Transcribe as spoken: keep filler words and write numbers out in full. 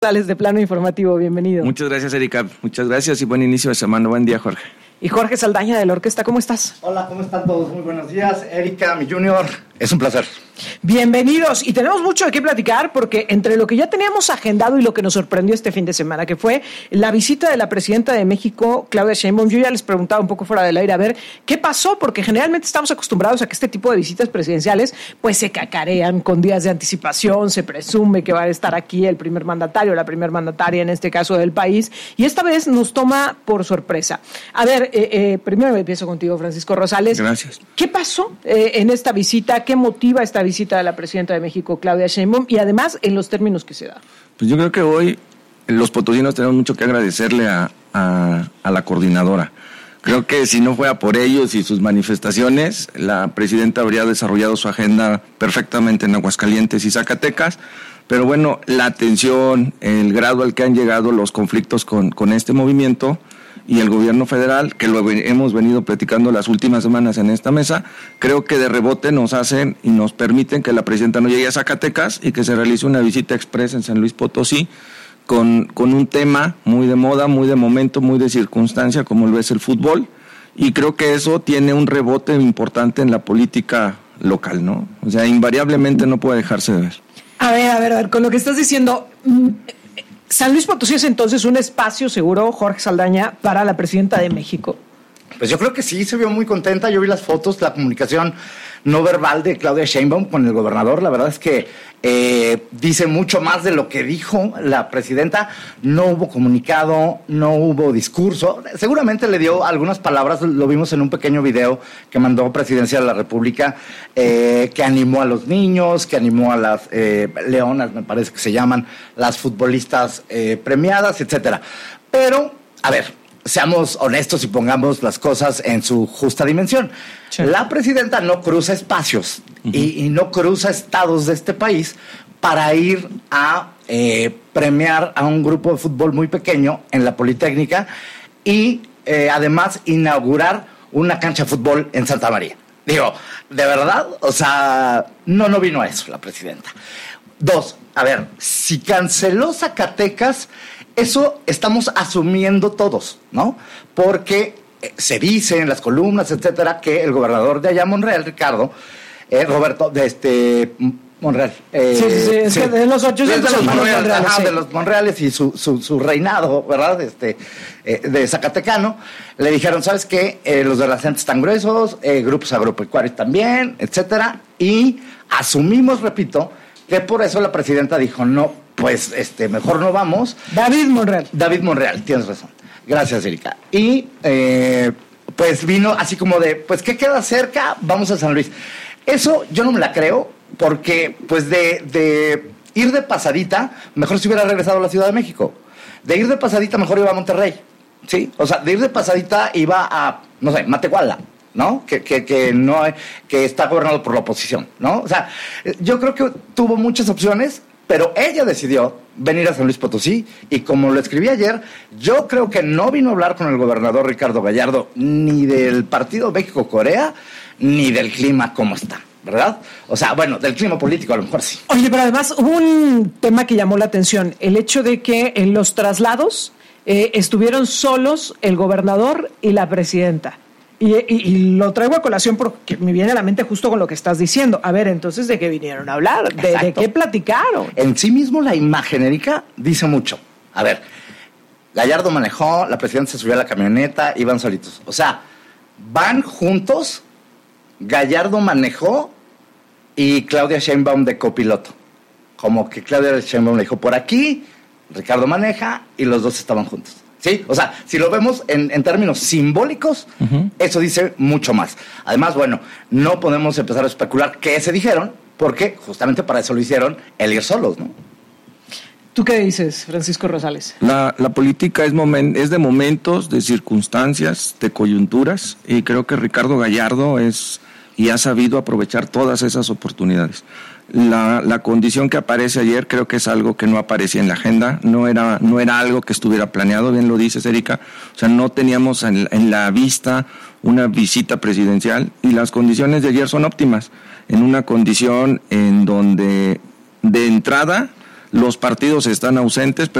Sales de Plano Informativo, bienvenido. Muchas gracias, Erika. Muchas gracias y buen inicio de semana. Buen día, Jorge. Y Jorge Saldaña de la Orquesta, ¿cómo estás? Hola, ¿cómo están todos? Muy buenos días. Erika, mi junior, es un placer. Bienvenidos, y tenemos mucho de qué platicar porque entre lo que ya teníamos agendado y lo que nos sorprendió este fin de semana, que fue la visita de la presidenta de México, Claudia Sheinbaum, yo ya les preguntaba un poco fuera del aire a ver qué pasó, porque generalmente estamos acostumbrados a que este tipo de visitas presidenciales pues se cacarean con días de anticipación, se presume que va a estar aquí el primer mandatario, la primer mandataria en este caso del país, y esta vez nos toma por sorpresa. A ver, eh, eh, primero empiezo contigo, Francisco Rosales. Gracias. ¿Qué pasó eh, en esta visita? ¿Qué motiva esta visita? visita de la presidenta de México, Claudia Sheinbaum, y además en los términos que se da? Pues yo creo que hoy los potosinos tenemos mucho que agradecerle a, a, a la coordinadora. Creo que si no fuera por ellos y sus manifestaciones, la presidenta habría desarrollado su agenda perfectamente en Aguascalientes y Zacatecas, pero bueno, la atención, el grado al que han llegado los conflictos con, con este movimiento y el gobierno federal, que lo hemos venido platicando las últimas semanas en esta mesa, creo que de rebote nos hacen y nos permiten que la presidenta no llegue a Zacatecas y que se realice una visita express en San Luis Potosí con, con un tema muy de moda, muy de momento, muy de circunstancia, como lo es el fútbol, y creo que eso tiene un rebote importante en la política local, ¿no? O sea, invariablemente no puede dejarse de ver. A ver, a ver, a ver, con lo que estás diciendo, San Luis Potosí es entonces un espacio seguro, Jorge Saldaña, para la presidenta de México. Pues yo creo que sí, se vio muy contenta. Yo vi las fotos, la comunicación no verbal de Claudia Sheinbaum con el gobernador. La verdad es que eh, dice mucho más de lo que dijo la presidenta. No hubo comunicado, no hubo discurso. Seguramente le dio algunas palabras, lo vimos en un pequeño video que mandó Presidencia de la República, eh, que animó a los niños, que animó a las eh, leonas, me parece que se llaman, las futbolistas eh, premiadas, etcétera. Pero, a ver, seamos honestos y pongamos las cosas en su justa dimensión. Sí. La presidenta no cruza espacios uh-huh. y, y no cruza estados de este país para ir a eh, premiar a un grupo de fútbol muy pequeño en la Politécnica y eh, además inaugurar una cancha de fútbol en Santa María. Digo, de verdad, o sea, no, no vino a eso la presidenta. Dos, a ver, si canceló Zacatecas, eso estamos asumiendo todos, ¿no? Porque se dice en las columnas, etcétera, que el gobernador de allá, Monreal, Ricardo, eh, Roberto, de este, Monreal. Eh, sí, sí, sí, es sí, que de los ochocientos de los Monreales, Monreales, ajá, sí. de los Monreales y su, su, su reinado, ¿verdad? Este, eh, de Zacatecano, le dijeron, ¿sabes qué? Eh, los de la gente están gruesos, eh, grupos agropecuarios también, etcétera, y asumimos, repito, que por eso la presidenta dijo, no, pues este, mejor no vamos. David Monreal. David Monreal, tienes razón. Gracias, Erika. Y eh, pues vino así como de, pues ¿qué queda cerca? Vamos a San Luis. Eso yo no me la creo, porque pues de, de ir de pasadita, mejor si hubiera regresado a la Ciudad de México. De ir de pasadita, mejor iba a Monterrey. ¿Sí? O sea, de ir de pasadita iba a, no sé, Matehuala, ¿no? Que, que, que no que está gobernado por la oposición, ¿no? O sea, yo creo que tuvo muchas opciones, pero ella decidió venir a San Luis Potosí y como lo escribí ayer, yo creo que no vino a hablar con el gobernador Ricardo Gallardo ni del partido México-Corea, ni del clima cómo está, ¿verdad? O sea, bueno, del clima político a lo mejor sí. Oye, pero además hubo un tema que llamó la atención, el hecho de que en los traslados eh, estuvieron solos el gobernador y la presidenta. Y, y, y lo traigo a colación porque me viene a la mente justo con lo que estás diciendo. A ver, entonces, ¿de qué vinieron a hablar? ¿De, de qué platicaron? En sí mismo la imagen, Erika, dice mucho. A ver, Gallardo manejó, la presidenta se subió a la camioneta, iban solitos. O sea, van juntos, Gallardo manejó y Claudia Sheinbaum de copiloto. Como que Claudia Sheinbaum le dijo, por aquí, Ricardo maneja y los dos estaban juntos. Sí, o sea, si lo vemos en, en términos simbólicos, uh-huh. eso dice mucho más. Además, bueno, no podemos empezar a especular qué se dijeron, porque justamente para eso lo hicieron, el ir solos, ¿no? ¿Tú qué dices, Francisco Rosales? La, la política es, momen, es de momentos, de circunstancias, de coyunturas, y creo que Ricardo Gallardo es y ha sabido aprovechar todas esas oportunidades. La, la condición que aparece ayer creo que es algo que no aparecía en la agenda, no era, no era algo que estuviera planeado, bien lo dices, Erika, o sea, no teníamos en, en la vista una visita presidencial y las condiciones de ayer son óptimas, en una condición en donde de entrada los partidos están ausentes, pero